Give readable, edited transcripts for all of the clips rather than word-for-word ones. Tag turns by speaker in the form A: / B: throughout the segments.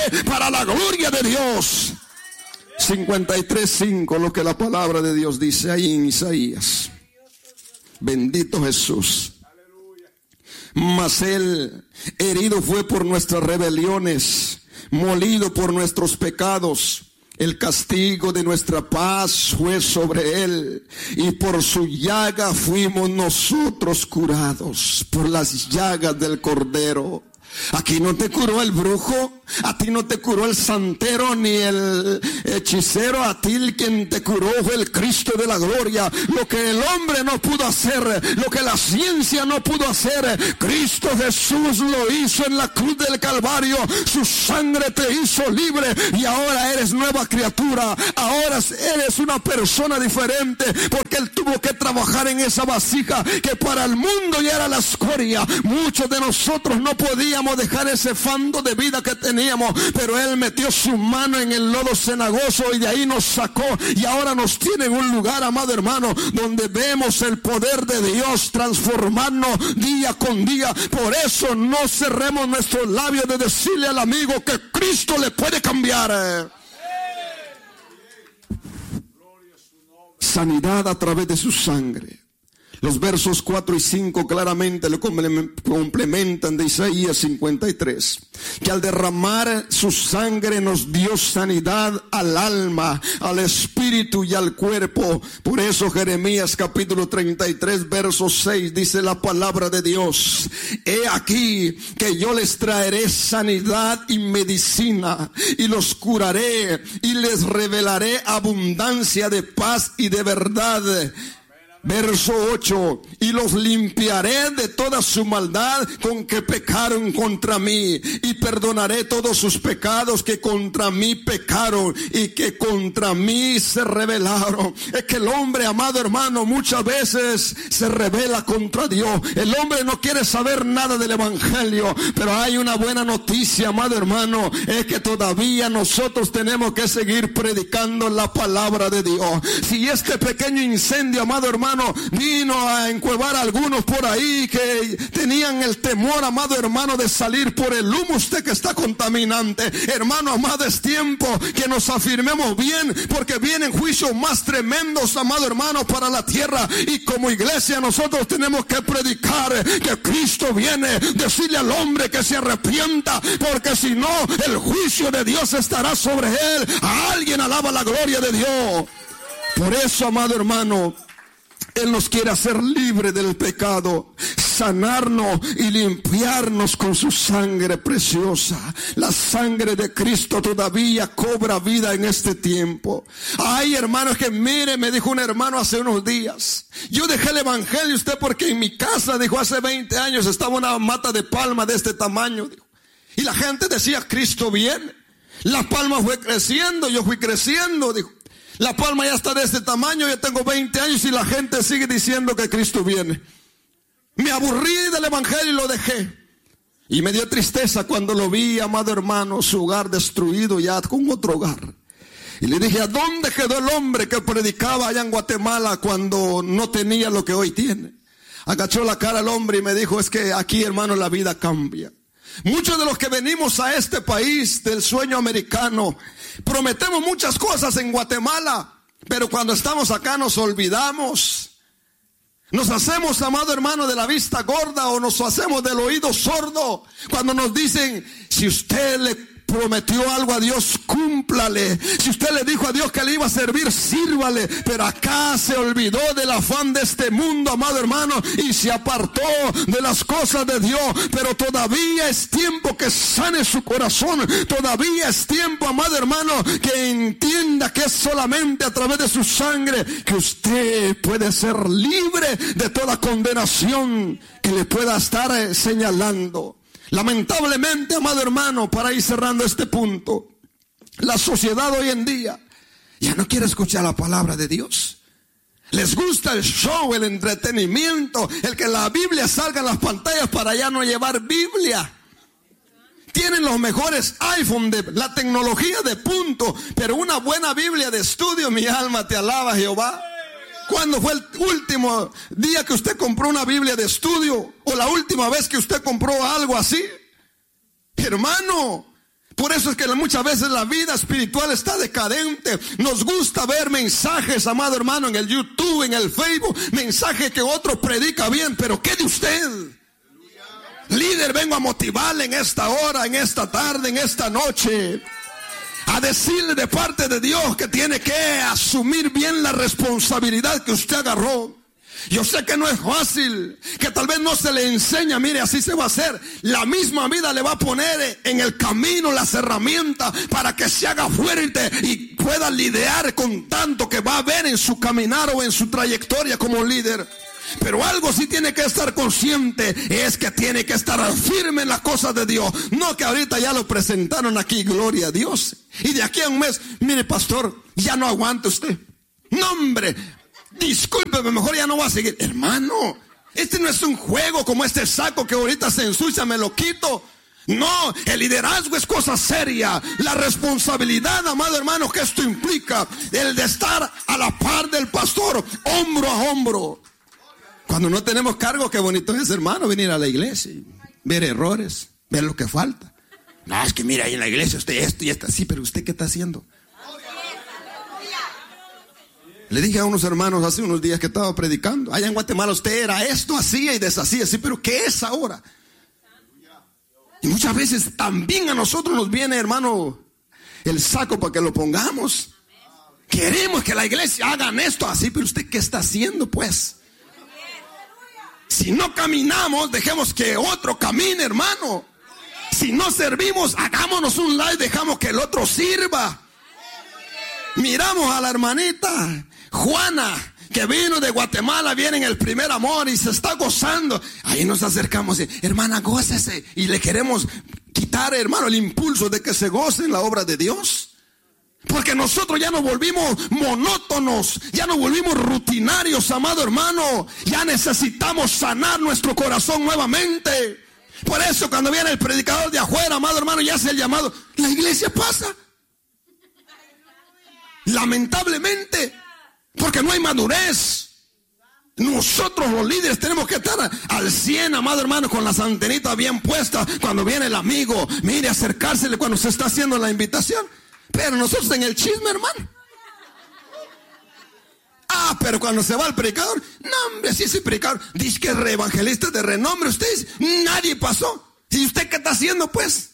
A: para la gloria de Dios. 53:5, lo que la palabra de Dios dice ahí en Isaías. Bendito Jesús. Mas Él herido fue por nuestras rebeliones, molido por nuestros pecados. El castigo de nuestra paz fue sobre Él, y por su llaga fuimos nosotros curados. Por las llagas del Cordero. Aquí no te curó el brujo, a ti no te curó el santero ni el hechicero, a ti quien te curó fue el Cristo de la gloria. Lo que el hombre no pudo hacer, lo que la ciencia no pudo hacer, Cristo Jesús lo hizo en la cruz del Calvario. Su sangre te hizo libre y ahora eres nueva criatura. Ahora eres una persona diferente, porque Él tuvo que trabajar en esa vasija que para el mundo ya era la escoria. Muchos de nosotros no podíamos dejar ese fango de vida que teníamos, pero Él metió su mano en el lodo cenagoso y de ahí nos sacó, y ahora nos tiene en un lugar, amado hermano, donde vemos el poder de Dios transformarnos día con día. Por eso no cerremos nuestros labios de decirle al amigo que Cristo le puede cambiar. Sanidad a través de su sangre. Los versos 4 y 5 claramente lo complementan de Isaías 53. Que al derramar su sangre nos dio sanidad al alma, al espíritu y al cuerpo. Por eso Jeremías capítulo 33 verso 6 dice la palabra de Dios: he aquí que yo les traeré sanidad y medicina, y los curaré y les revelaré abundancia de paz y de verdad. Verso 8, y los limpiaré de toda su maldad con que pecaron contra mí, y perdonaré todos sus pecados que contra mí pecaron y que contra mí se rebelaron. Es que el hombre, amado hermano, muchas veces se rebela contra Dios. El hombre no quiere saber nada del evangelio, pero hay una buena noticia, amado hermano, es que todavía nosotros tenemos que seguir predicando la palabra de Dios. Si este pequeño incendio, amado hermano, vino a encuevar a algunos por ahí que tenían el temor, amado hermano, de salir por el humo, usted que está contaminante, hermano amado, es tiempo que nos afirmemos bien, porque vienen juicios más tremendos, amado hermano, para la tierra, y como iglesia nosotros tenemos que predicar que Cristo viene, decirle al hombre que se arrepienta, porque si no, el juicio de Dios estará sobre él. A alguien alaba la gloria de Dios. Por eso, amado hermano, Él nos quiere hacer libre del pecado, sanarnos y limpiarnos con su sangre preciosa. La sangre de Cristo todavía cobra vida en este tiempo. Ay, hermanos, que mire, me dijo un hermano hace unos días, yo dejé el evangelio usted porque en mi casa, dijo, hace 20 años estaba una mata de palma de este tamaño, dijo, y la gente decía, Cristo viene. La palma fue creciendo, yo fui creciendo, dijo. La palma ya está de este tamaño, yo tengo 20 años y la gente sigue diciendo que Cristo viene. Me aburrí del evangelio y lo dejé. Y me dio tristeza cuando lo vi, amado hermano, su hogar destruido ya con otro hogar. Y le dije, ¿a dónde quedó el hombre que predicaba allá en Guatemala cuando no tenía lo que hoy tiene? Agachó la cara al hombre y me dijo, es que aquí, hermano, la vida cambia. Muchos de los que venimos a este país del sueño americano, prometemos muchas cosas en Guatemala, pero cuando estamos acá nos olvidamos. Nos hacemos, amado hermano, de la vista gorda, o nos hacemos del oído sordo cuando nos dicen, si usted le prometió algo a Dios, cúmplale. Si usted le dijo a Dios que le iba a servir, sírvale. Pero acá se olvidó del afán de este mundo, amado hermano, y se apartó de las cosas de Dios. Pero todavía es tiempo que sane su corazón. Todavía es tiempo, amado hermano, que entienda que es solamente a través de su sangre que usted puede ser libre de toda condenación que le pueda estar señalando. Lamentablemente, amado hermano, para ir cerrando este punto, la sociedad hoy en día ya no quiere escuchar la palabra de Dios. Les gusta el show, el entretenimiento, el que la Biblia salga en las pantallas para ya no llevar Biblia. Tienen los mejores iPhone, la tecnología de punto, pero una buena Biblia de estudio, mi alma te alaba, Jehová. ¿Cuándo fue el último día que usted compró una Biblia de estudio? ¿O la última vez que usted compró algo así? Hermano, Por eso es que muchas veces la vida espiritual está decadente. Nos gusta ver mensajes, amado hermano, en el YouTube, en el Facebook, mensajes que otro predica bien, pero ¿qué de usted? Líder, vengo a motivarle en esta hora, en esta tarde, en esta noche, a decirle de parte de Dios que tiene que asumir bien la responsabilidad que usted agarró. Yo sé que no es fácil, que tal vez no se le enseña, mire, así se va a hacer. La misma vida le va a poner en el camino las herramientas para que se haga fuerte y pueda lidiar con tanto que va a ver en su caminar o en su trayectoria como líder. Pero algo sí tiene que estar consciente, es que tiene que estar firme en las cosas de Dios. No que ahorita ya lo presentaron aquí, gloria a Dios, y de aquí a un mes, mire pastor, ya no aguanta usted. No hombre, discúlpeme, mejor ya no voy a seguir. Hermano, este no es un juego como este saco que ahorita se ensucia, me lo quito. No, el liderazgo es cosa seria. La responsabilidad, amado hermano, que esto implica, el de estar a la par del pastor, hombro a hombro. Cuando no tenemos cargo, qué bonito es, hermano, venir a la iglesia y ver errores, ver lo que falta. No, es que mira, ahí en la iglesia usted esto y esto, sí, pero usted ¿qué está haciendo? Le dije a unos hermanos hace unos días que estaba predicando, allá en Guatemala usted era esto, hacía y deshacía, sí, pero ¿qué es ahora? Y muchas veces también a nosotros nos viene, hermano, el saco para que lo pongamos. Queremos que la iglesia hagan esto así, pero usted ¿qué está haciendo pues? Si no caminamos, dejemos que otro camine, hermano. Si no servimos, hagámonos un lado y dejamos que el otro sirva. Miramos a la hermanita Juana, que vino de Guatemala, viene en el primer amor y se está gozando. Ahí nos acercamos y, hermana, gócese. Y le queremos quitar, hermano, el impulso de que se goce en la obra de Dios. Porque nosotros ya nos volvimos monótonos, ya nos volvimos rutinarios, amado hermano. Ya necesitamos sanar nuestro corazón nuevamente. Por eso cuando viene el predicador de afuera, amado hermano, ya hace el llamado. La iglesia pasa. Lamentablemente, porque no hay madurez. Nosotros los líderes tenemos que estar al 100, amado hermano, con las antenitas bien puestas. Cuando viene el amigo, mire, acercársele cuando se está haciendo la invitación. Pero nosotros en el chisme, hermano. Pero cuando se va el predicador, no hombre, si ese predicador dice que es evangelista de renombre, ustedes, nadie pasó. ¿Y usted qué está haciendo pues?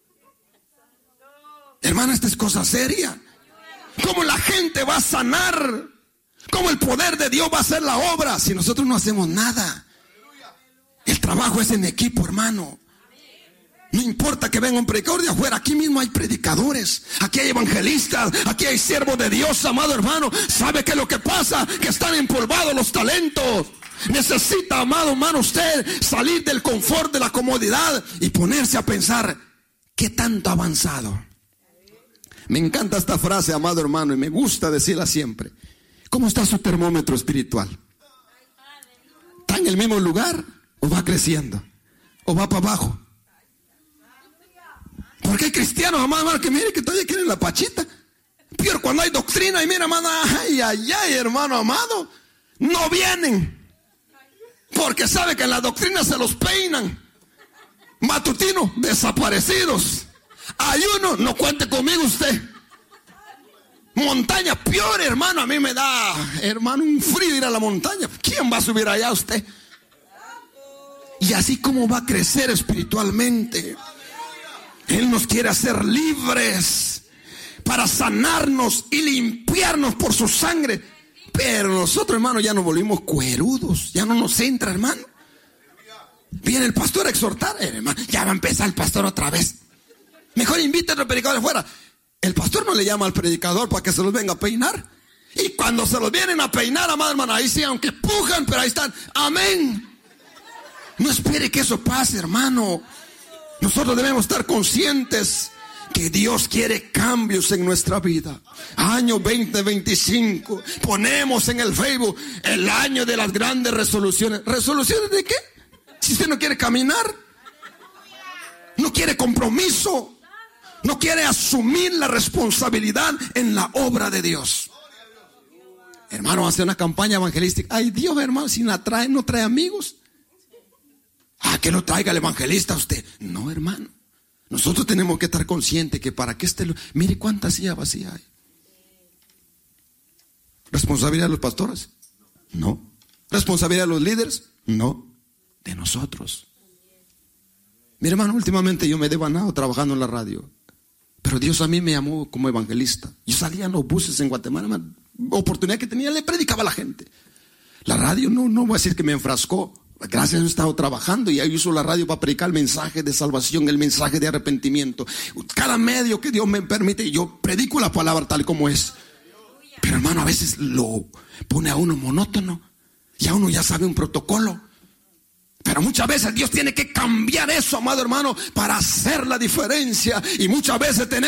A: Hermano, esta es cosa seria. ¿Cómo la gente va a sanar? ¿Cómo el poder de Dios va a hacer la obra si nosotros no hacemos nada? El trabajo es en equipo, hermano. No importa que venga un predicador de afuera, aquí mismo hay predicadores, aquí hay evangelistas, aquí hay siervos de Dios, amado hermano. ¿Sabe qué es lo que pasa? Que están empolvados los talentos. Necesita, amado hermano, usted salir del confort, de la comodidad y ponerse a pensar, ¿qué tanto ha avanzado? Me encanta esta frase, amado hermano, y me gusta decirla siempre. ¿Cómo está su termómetro espiritual? ¿Está en el mismo lugar o va creciendo? ¿O va para abajo? Porque hay cristianos, amado hermano, que mire que todavía quieren la pachita. Pero cuando hay doctrina, y mira, hermano, ay, hermano amado, no vienen. Porque sabe que en la doctrina se los peinan. Matutino, desaparecidos. Ayuno, no cuente conmigo usted. Montaña, peor, hermano, a mí me da, hermano, un frío ir a la montaña. ¿Quién va a subir allá usted? Y así como va a crecer espiritualmente. Él nos quiere hacer libres para sanarnos y limpiarnos por su sangre. Pero nosotros, hermano, ya nos volvimos cuerudos. Ya no nos entra, hermano. Viene el pastor a exhortar, hermano, ya va a empezar el pastor otra vez. Mejor invite a otro predicador de fuera. El pastor no le llama al predicador para que se los venga a peinar. Y cuando se los vienen a peinar, amado hermano, ahí sí, aunque pujan, pero ahí están. Amén. No espere que eso pase, hermano. Nosotros debemos estar conscientes que Dios quiere cambios en nuestra vida. Año 2025. Ponemos en el Facebook el año de las grandes resoluciones. ¿Resoluciones de qué? Si usted no quiere caminar, no quiere compromiso, no quiere asumir la responsabilidad en la obra de Dios. Hermano, hace una campaña evangelística. Ay, Dios, hermano, si la trae, no trae amigos. Que lo traiga el evangelista a usted. No, hermano. Nosotros tenemos que estar conscientes que para que mire cuánta silla vacía hay. ¿Responsabilidad de los pastores? No. ¿Responsabilidad de los líderes? No. De nosotros. Mi hermano, últimamente yo me he devanado trabajando en la radio, pero Dios a mí me llamó como evangelista. Yo salía en los buses en Guatemala, oportunidad que tenía, le predicaba a la gente. La radio no voy a decir que me enfrascó. Gracias a Dios he estado trabajando y ahí uso la radio para predicar el mensaje de salvación, el mensaje de arrepentimiento. Cada medio que Dios me permite, yo predico la palabra tal como es. Pero hermano, a veces lo pone a uno monótono y a uno ya sabe un protocolo. Pero muchas veces Dios tiene que cambiar eso, amado hermano, para hacer la diferencia. Y muchas veces tenemos